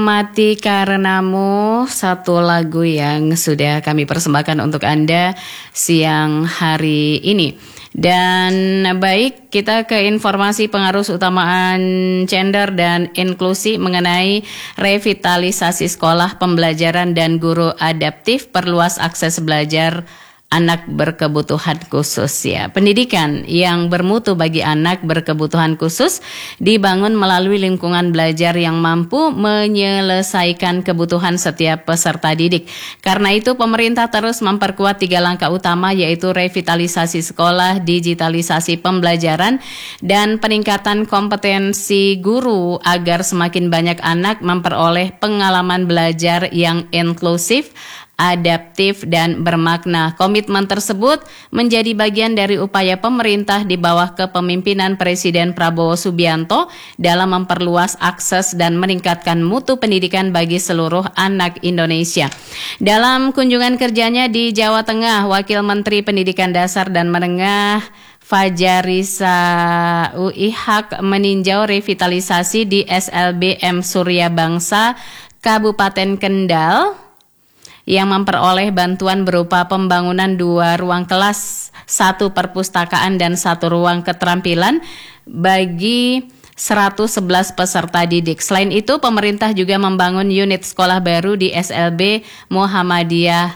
Mati Karenamu, satu lagu yang sudah kami persembahkan untuk Anda siang hari ini. Dan baik, kita ke informasi pengaruh utamaan gender dan inklusi mengenai revitalisasi sekolah pembelajaran dan guru adaptif, perluas akses belajar anak berkebutuhan khusus ya. Pendidikan yang bermutu bagi anak berkebutuhan khusus dibangun melalui lingkungan belajar yang mampu menyelesaikan kebutuhan setiap peserta didik. Karena itu pemerintah terus memperkuat 3 langkah utama, yaitu revitalisasi sekolah, digitalisasi pembelajaran, dan peningkatan kompetensi guru agar semakin banyak anak memperoleh pengalaman belajar yang inklusif, adaptif, dan bermakna. Komitmen tersebut menjadi bagian dari upaya pemerintah di bawah kepemimpinan Presiden Prabowo Subianto dalam memperluas akses dan meningkatkan mutu pendidikan bagi seluruh anak Indonesia. Dalam kunjungan kerjanya di Jawa Tengah, Wakil Menteri Pendidikan Dasar dan Menengah Fajarisa Uihak meninjau revitalisasi di SLB M Surya Bangsa Kabupaten Kendal yang memperoleh bantuan berupa pembangunan 2 ruang kelas, 1 perpustakaan, dan 1 ruang keterampilan bagi 111 peserta didik. Selain itu, pemerintah juga membangun unit sekolah baru di SLB Muhammadiyah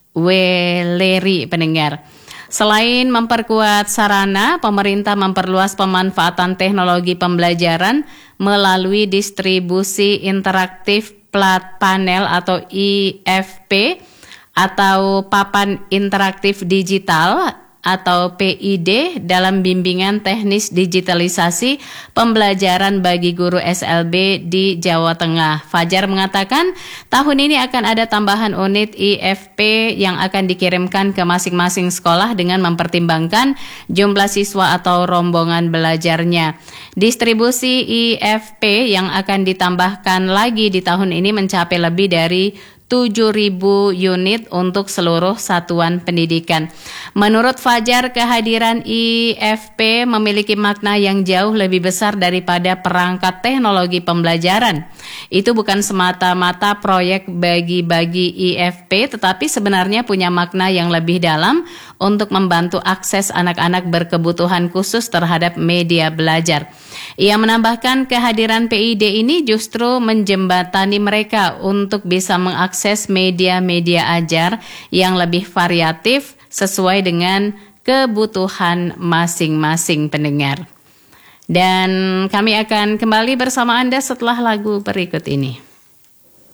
Weleri, pendengar. Selain memperkuat sarana, pemerintah memperluas pemanfaatan teknologi pembelajaran melalui distribusi interaktif plat panel atau IFP atau papan interaktif digital atau PID dalam bimbingan teknis digitalisasi pembelajaran bagi guru SLB di Jawa Tengah. Fajar mengatakan tahun ini akan ada tambahan unit IFP yang akan dikirimkan ke masing-masing sekolah dengan mempertimbangkan jumlah siswa atau rombongan belajarnya. Distribusi IFP yang akan ditambahkan lagi di tahun ini mencapai lebih dari 7.000 unit untuk seluruh satuan pendidikan. Menurut Fajar, kehadiran IFP memiliki makna yang jauh lebih besar daripada perangkat teknologi pembelajaran. Itu bukan semata-mata proyek bagi-bagi IFP, tetapi sebenarnya punya makna yang lebih dalam untuk membantu akses anak-anak berkebutuhan khusus terhadap media belajar. Ia menambahkan kehadiran PID ini justru menjembatani mereka untuk bisa mengakses media-media ajar yang lebih variatif sesuai dengan kebutuhan masing-masing pendengar. Dan kami akan kembali bersama Anda setelah lagu berikut ini.